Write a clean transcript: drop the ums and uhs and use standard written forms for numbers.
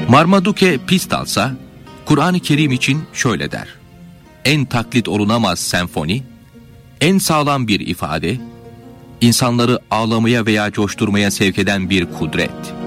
Marmaduke Pistalsa, Kur'an-ı Kerim için şöyle der: en taklit olunamaz senfoni, en sağlam bir ifade, insanları ağlamaya veya coşturmaya sevk eden bir kudret.